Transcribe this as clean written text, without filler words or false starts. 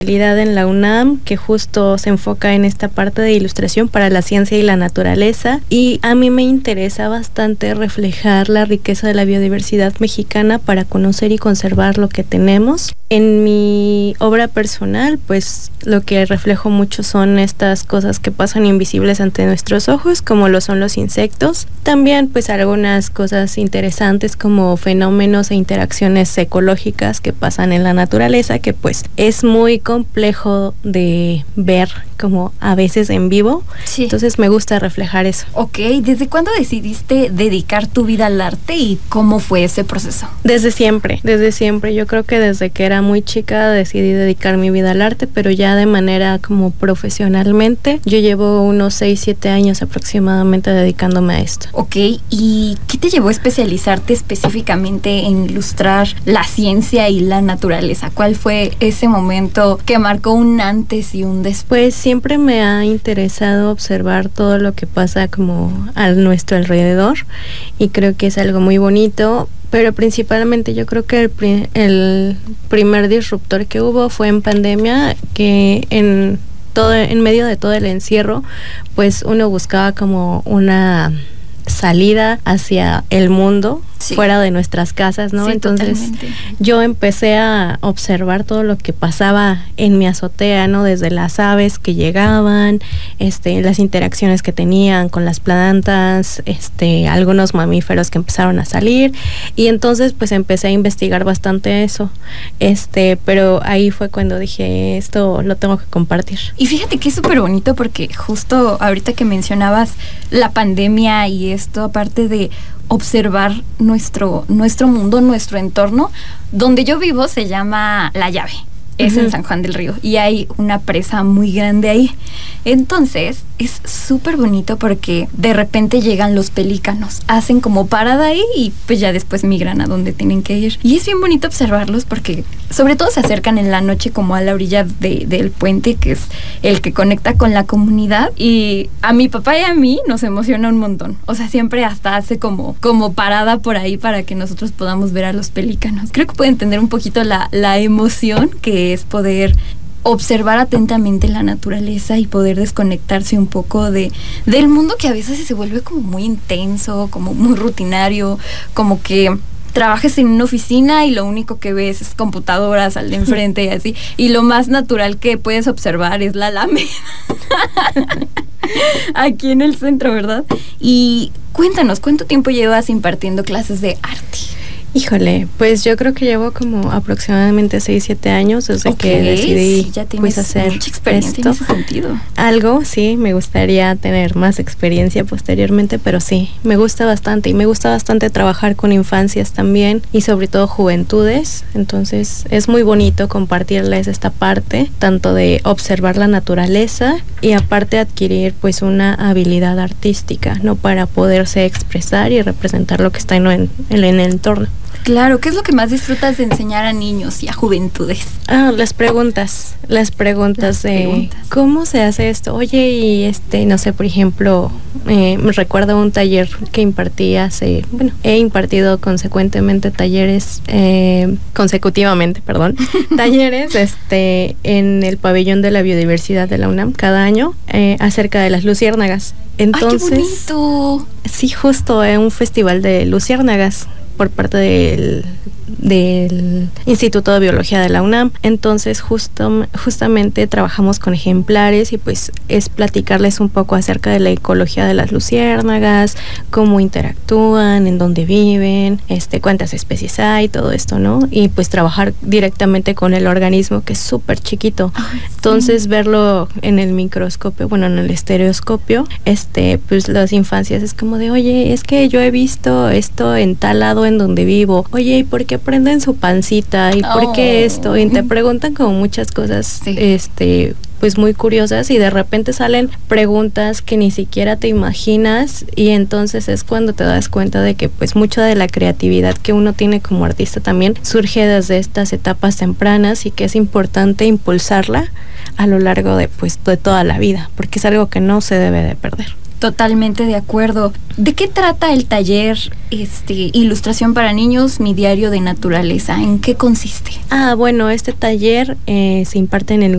en la UNAM, que justo se enfoca en esta parte de ilustración para la ciencia y la naturaleza, y a mí me interesa bastante reflejar la riqueza de la biodiversidad mexicana para conocer y conservar lo que tenemos. En mi obra personal, pues lo que reflejo mucho son estas cosas que pasan invisibles ante nuestros ojos, como lo son los insectos. También pues algunas cosas interesantes como fenómenos e interacciones ecológicas que pasan en la naturaleza, que pues es muy complejo de ver como a veces en vivo. Sí. Entonces me gusta reflejar eso. Ok, ¿desde cuándo decidiste dedicar tu vida al arte y cómo fue ese proceso? Desde siempre. Yo creo que desde que era muy chica decidí dedicar mi vida al arte, pero ya de manera como profesionalmente. Yo llevo unos 6-7 años aproximadamente dedicándome a esto. Ok, ¿y qué te llevó a especializarte específicamente en ilustrar la ciencia y la naturaleza? ¿Cuál fue ese momento que marcó un antes y un después? Pues siempre me ha interesado observar todo lo que pasa como a nuestro alrededor, y creo que es algo muy bonito. Pero principalmente yo creo que el primer disruptor que hubo fue en pandemia, que en medio de todo el encierro, pues uno buscaba como una salida hacia el mundo, sí, fuera de nuestras casas, ¿no? Sí, entonces totalmente. Yo empecé a observar todo lo que pasaba en mi azotea, ¿no? Desde las aves que llegaban, las interacciones que tenían con las plantas, algunos mamíferos que empezaron a salir, y entonces pues empecé a investigar bastante eso, pero ahí fue cuando dije, esto lo tengo que compartir. Y fíjate que es súper bonito porque justo ahorita que mencionabas la pandemia y esto, aparte de observar nuestro mundo, nuestro entorno, donde yo vivo se llama La Llave, es en San Juan del Río, y hay una presa muy grande ahí. Entonces es súper bonito porque de repente llegan los pelícanos, hacen como parada ahí y pues ya después migran a donde tienen que ir. Y es bien bonito observarlos porque sobre todo se acercan en la noche como a la orilla del puente, que es el que conecta con la comunidad, y a mi papá y a mí nos emociona un montón. O sea, siempre hasta hace como parada por ahí para que nosotros podamos ver a los pelícanos. Creo que puede entender un poquito la emoción que es poder observar atentamente la naturaleza y poder desconectarse un poco del mundo, que a veces se vuelve como muy intenso, como muy rutinario, como que trabajes en una oficina y lo único que ves es computadoras al de enfrente y así, y lo más natural que puedes observar es la Alameda aquí en el centro, ¿verdad? Y cuéntanos, ¿cuánto tiempo llevas impartiendo clases de arte? Híjole, pues yo creo que llevo como aproximadamente 6-7 años desde que decidí ya pues hacer mucha experiencia esto. en ese sentido. Algo, sí, me gustaría tener más experiencia posteriormente, pero sí, me gusta bastante, y me gusta bastante trabajar con infancias también, y sobre todo juventudes. Entonces es muy bonito compartirles esta parte, tanto de observar la naturaleza y aparte adquirir pues una habilidad artística, ¿no? Para poderse expresar y representar lo que está en el entorno. Claro, ¿qué es lo que más disfrutas de enseñar a niños y a juventudes? Las preguntas de ¿cómo se hace esto? Oye, y no sé, por ejemplo, me recuerdo un taller que impartí he impartido consecutivamente talleres, talleres en el pabellón de la biodiversidad de la UNAM cada año, acerca de las luciérnagas. Entonces, ¡ay, qué bonito! Sí, justo un festival de luciérnagas por parte del Instituto de Biología de la UNAM. Entonces justamente trabajamos con ejemplares y pues es platicarles un poco acerca de la ecología de las luciérnagas, cómo interactúan, en dónde viven, cuántas especies hay, todo esto, ¿no? Y pues trabajar directamente con el organismo, que es súper chiquito. Ay, entonces sí. Verlo en el microscopio, en el estereoscopio, pues las infancias es como de, oye, es que yo he visto esto en tal lado en donde vivo, oye, ¿y por qué prenden su pancita? ¿Y por qué esto? Y te preguntan como muchas cosas, sí, pues muy curiosas, y de repente salen preguntas que ni siquiera te imaginas, y entonces es cuando te das cuenta de que pues mucha de la creatividad que uno tiene como artista también surge desde estas etapas tempranas, y que es importante impulsarla a lo largo de toda la vida, porque es algo que no se debe de perder. Totalmente de acuerdo. ¿De qué trata el taller Ilustración para Niños, mi diario de naturaleza? ¿En qué consiste? Bueno, este taller se imparte en el